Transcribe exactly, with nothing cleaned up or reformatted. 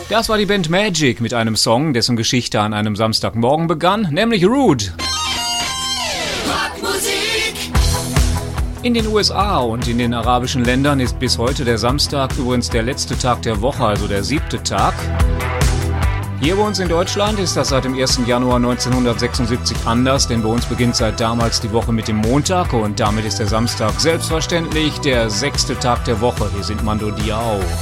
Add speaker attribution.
Speaker 1: Das war die Band Magic mit einem Song, dessen Geschichte an einem Samstagmorgen begann, nämlich Rude. In den U S A und in den arabischen Ländern ist bis heute der Samstag übrigens der letzte Tag der Woche, also der siebte Tag. Hier bei uns in Deutschland ist das seit dem ersten Januar neunzehnhundertsechsundsiebzig anders, denn bei uns beginnt seit damals die Woche mit dem Montag und damit ist der Samstag selbstverständlich der sechste Tag der Woche. Wir sind Mando Diao.